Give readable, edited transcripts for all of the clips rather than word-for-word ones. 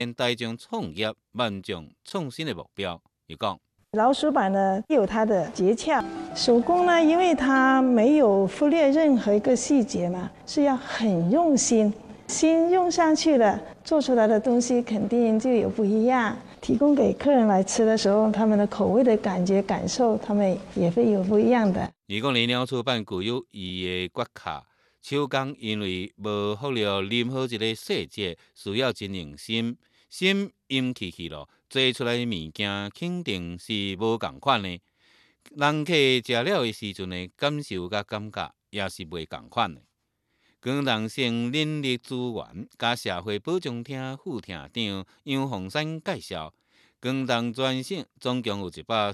大众创业万众创新的目标。伊讲， 老鼠板呢有它的诀窍，手工呢，因为它没有忽略任何一个细节嘛，是要很用心，心用上去了，做出来的东西肯定就有不一样。提供给客人来吃的时候，他们的口味的感受，他们也会有不一样的。 如果林鸟出版具有伊的骨卡，手工因为无忽略任何一个细节，需要真用心，心阴气咯，做出来的物件肯定是无共款的。人客食了的时阵的感受甲感觉也是袂共款的。广东省人力资源甲社会保障厅副厅长杨凤山介绍，广东全省总共有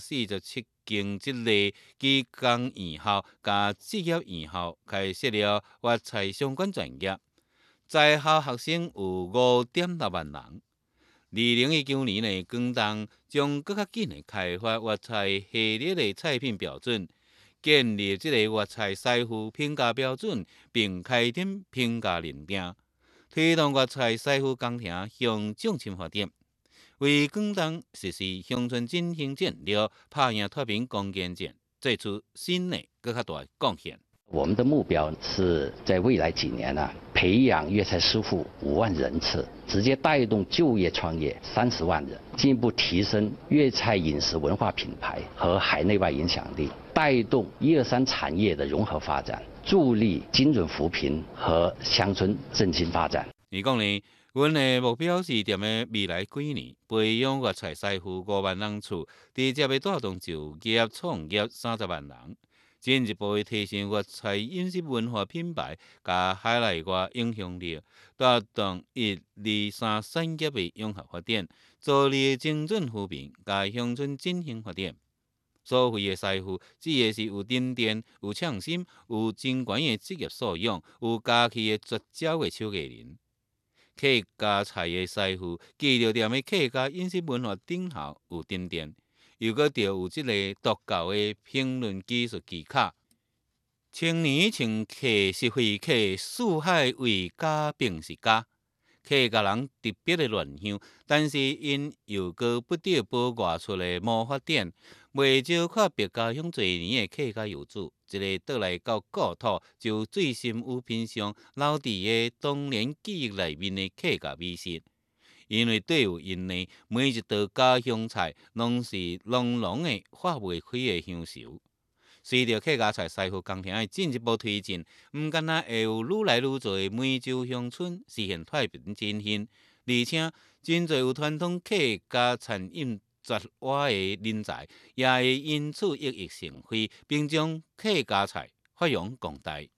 147间职类技工院校甲职业院校开设了挖菜相关专业，在校学生有5.6万人。2019年呢，广东将更较紧的开发挖菜系列的菜品标准。建立这个挖菜师傅评价标准，并开展评价认定，推动挖菜师傅工程向众深发展，为广东实施乡村振兴战略、拍赢脱贫攻坚战，做出新的更较大的贡献。 我们的目标是在未来几年培养粤菜师傅5万人次，直接带动就业创业30万人，进一步提升粤菜饮食文化品牌和海内外影响力，带动1、2、3产业的融合发展，助力精准扶贫和乡村振兴发展。 你讲呢？阮的目标是踮咧未来几年培养粤菜师傅5万人次，直接要带动就业创业30万人。进一步提升粤菜饮食文化品牌，甲海内外影响力，带动1、2、3产业的融合发展，助力精准扶贫，甲乡村振兴发展。所谓的师傅，指的是有沉淀、有创新、有真悬的职业素养、有家己的绝招的手艺人。客家菜的师傅，既着踮咧客家饮食文化顶头有沉淀。又搁着有即个独到的评论技术技巧，青年像客是非客，四海为家并是家。客家人特别的乱香，但是因又搁不得保外出的魔法点，袂少看别家乡多年的客家游子，一个倒来到故土，就醉心于品尝老弟的童年记忆内面的客家美食。因为对有因呢，每一道家乡菜拢是浓浓的化袂开的乡愁。随着客家菜师傅工程的进一步推进，毋仅会有愈来愈多的梅州乡村实现太平振兴，而且真侪有传统客家餐饮绝活的人才，也会因此熠熠生辉，并将客家菜发扬光大。